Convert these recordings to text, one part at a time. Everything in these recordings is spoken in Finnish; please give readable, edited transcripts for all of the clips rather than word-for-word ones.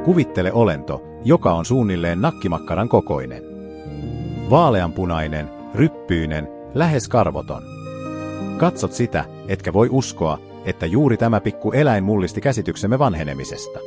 Kuvittele olento, joka on suunnilleen nakkimakkaran kokoinen. Vaaleanpunainen, ryppyinen, lähes karvoton. Katsot sitä, etkä voi uskoa, että juuri tämä pikku eläin mullisti käsityksemme vanhenemisesta.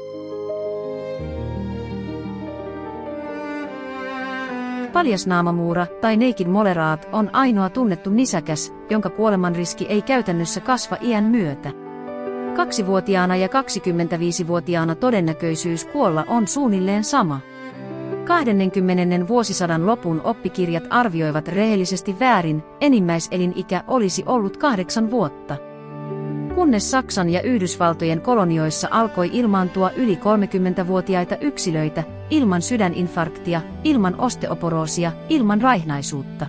Paljasnaamamuura tai naked molerat on ainoa tunnettu nisäkäs, jonka kuolemanriski ei käytännössä kasva iän myötä. 2-vuotiaana ja 25-vuotiaana todennäköisyys kuolla on suunnilleen sama. 20. vuosisadan lopun oppikirjat arvioivat rehellisesti väärin, enimmäiselinikä olisi ollut 8 vuotta. Kunnes Saksan ja Yhdysvaltojen kolonioissa alkoi ilmaantua yli 30-vuotiaita yksilöitä, ilman sydäninfarktia, ilman osteoporoosia, ilman raihnaisuutta.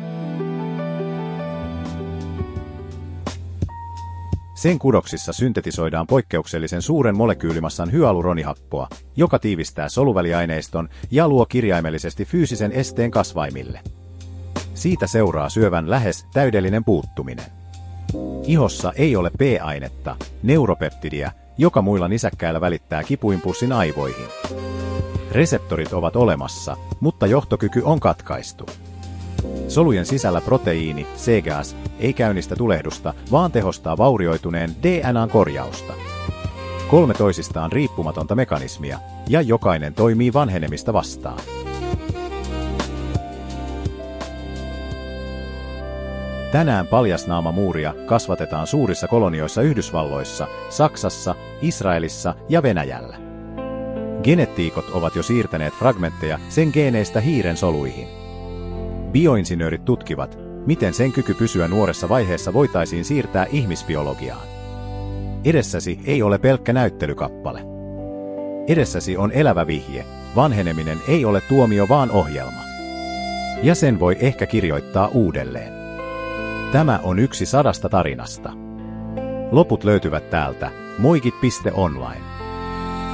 Sen kudoksissa syntetisoidaan poikkeuksellisen suuren molekyylimassan hyaluronihappoa, joka tiivistää soluväliaineiston ja luo kirjaimellisesti fyysisen esteen kasvaimille. Siitä seuraa syövän lähes täydellinen puuttuminen. Ihossa ei ole P-ainetta, neuropeptidiä, joka muilla nisäkkäillä välittää kipuimpulssin aivoihin. Reseptorit ovat olemassa, mutta johtokyky on katkaistu. Solujen sisällä proteiini, CGAS, ei käynnistä tulehdusta, vaan tehostaa vaurioituneen DNAn korjausta. 3 toisistaan riippumatonta mekanismia, ja jokainen toimii vanhenemista vastaan. Tänään paljasnaamamuuria kasvatetaan suurissa kolonioissa Yhdysvalloissa, Saksassa, Israelissa ja Venäjällä. Genetiikot ovat jo siirtäneet fragmentteja sen geeneistä hiiren soluihin. Bioinsinöörit tutkivat, miten sen kyky pysyä nuoressa vaiheessa voitaisiin siirtää ihmisbiologiaan. Edessäsi ei ole pelkkä näyttelykappale. Edessäsi on elävä vihje, vanheneminen ei ole tuomio vaan ohjelma. Ja sen voi ehkä kirjoittaa uudelleen. Tämä on yksi 100 tarinasta. Loput löytyvät täältä moikit.online.